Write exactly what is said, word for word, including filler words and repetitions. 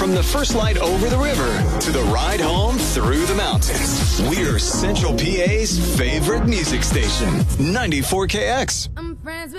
From the first light over the river to the ride home through the mountains, we're Central P A's favorite music station, ninety-four K X. I'm friends with